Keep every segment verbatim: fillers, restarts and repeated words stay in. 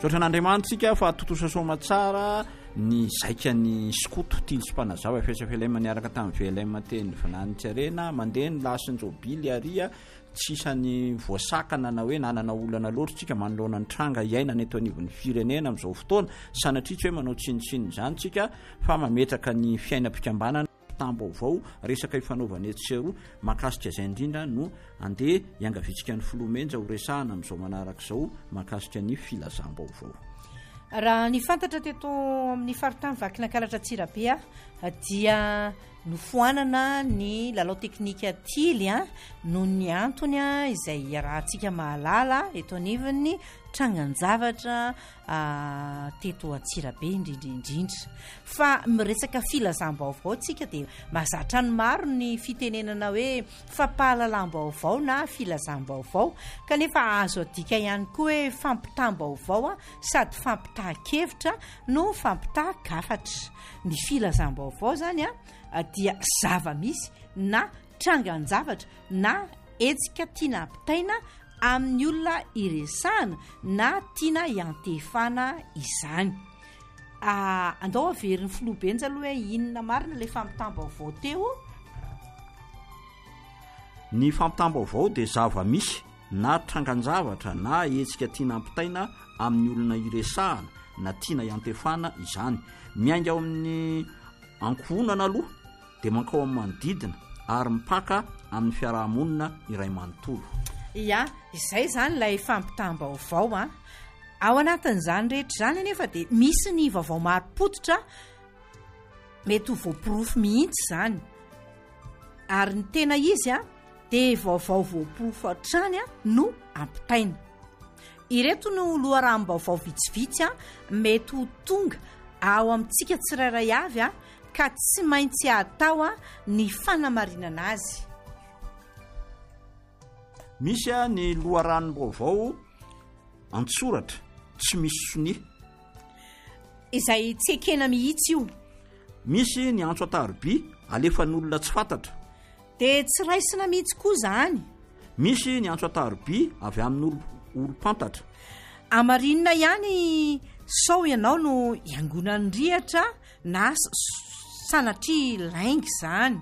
sotra n'Andriamanitsika fa totosasaoma tsara ny zaikany skoto tily sy mpanazava fesafilema niaraka tamin'ny velema teny vinanitsarena mandeha ny lasinjobily aria tsisany voasakana na hoe nanana olana loatra tsika manoloana ny tranga iaina ny eto anivon'ny firenena amin'izao fotoana sanatria tsy hoe manao tsinitsiny izany tsika fa mametraka ny fiainam-pikambanana tambaovao resaka ifanaovana etseroa makasika izay indrindra no andeha iangavitsika ny filomenja ho resahana amin'izao manaraka izao makasika ny filazam-baovao. Raha ny fantatra teto amin'ny faritany vakina kalatra Tsirabea dia nofoanana ny lalao teknika tily a no ny antony a izay iarahantsika mahalala eto anivon'ny trangan-javatra teto Tsirabea indrindrindrindra fa miresaka filazam-baovao tsika dia mahazatra ny maro ny fitenenana hoe fampahalalam-baovao na filazam-baovao kanefa azo adika ihany koa hoe fampitam-baovao a sady fampitahan-kevitra no fampitahan-kafatra. Ny filazam-baovao zany a dia zava-misy na trangan-javatra na etsika tiana ampitaina amin'ny olona iresahana na tiana iantefana izany. Andao averin'ny filobenja aloha hoe inona marina ilay fampitam-baovao teo. Ny fampitam-baovao dia zava-misy na trangan-javatra na etsika tiana ampitaina amin'ny olona iresahana na tiana iantefana izany. Miainga ao amin'ny ankohonana aloha dia mankao amin'ny manodidina ary mipaka amin'ny fiarahamonina iray manontolo. Ya, izay zany ilay fampitam-baovao a. Ao anatin'izany rehetra zany anefa dia misy ny vaovao maro-pototra mety ho voapirofo mihitsy zany. Ary ny tena izy a dia vaovao voapirofo hatrany a no ampitaina. Ireto no loharanom-baovao vitsivitsy a mety ho tonga ao amintsika tsirairay avy a ka tsy maintsy atao a ny fanamarinana azy. Misy a ny loharanom-baovao antsoratra tsy misy soni izay tsy ekena mihitsy io. Misy ny antso ataroby alefan'olona tsy fantatra dia tsy raisina mihitsy koa zany. Misy ny antso ataroby avy amin'ny olo-pantatra. Amarinina ihany sao ianao no iangonan'ny rihatra na sanatria laingy zany.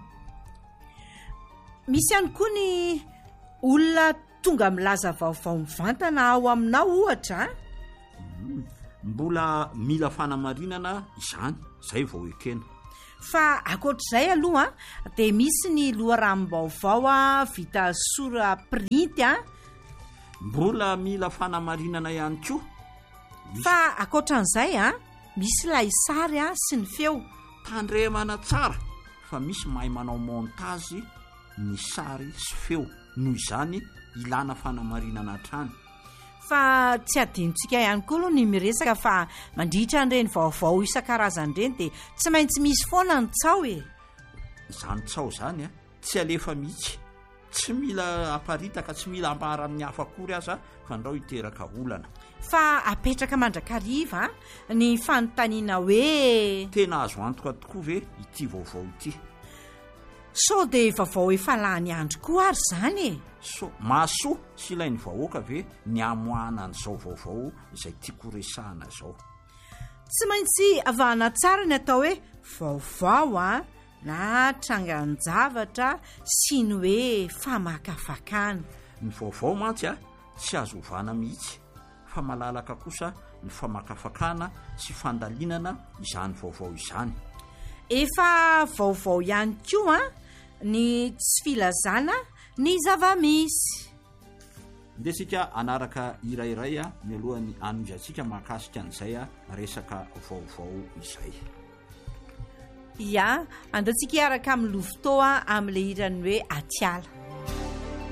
Misy ihany koa ny olona tonga milaza vaovao mivantana ao aminao ohatra. Mbola mila fanamarinana izany, izay vao ekena. Fa akoatr'izay aloha dia misy ny loharanom-baovao a vita sora printy a. Mbola mila fanamarinana ihany koa. Fa akoatran'izay a misy ilay sary a sy ny feo. Tandremana tsara fa misy mahay manao montazy ny sary sy feo noho izany ilana fanamarinana hatrany. Fa tsy adinontsika ihany koa aloha ny miresaka fa mandritra an'ireny vaovao isan-karazany ireny dia tsy maintsy misy foana ny tsao e. Izany tsao zany a tsy alefa mihitsy, tsy mila aparitaka, tsy mila ambara amin'ny hafa akory aza fa ndao hiteraka olana. Fa apetraka mandrakariva ny fanontaniana hoe tena azo antoka tokoa ve ity vaovao ity. So dia vaovao efa lany andro koa ary zany e. So mahasoa sy ilain'ny vahoaka ve ny amoahana an'izao vaovao izay tiako resahana izao. Tsy maintsy avahana tsara ny atao hoe vaovao a na trangan-javatra sy ny hoe famakafakana. Ny vaovao mantsy a tsy azo ovana mihitsy fa malalaka kosa ny famakafakana sy fandalinana izany vaovao izany. Efa vaovao ihany koa ny tsy filazana ny zava-misy. Ndesika anaraka irairay a ny alohany anonjatsika mahakasika an'izay a resaka vaovao izay. Ya, andatsika hiaraka amin'ny lofotoa amin'ilay irany hoe atiala.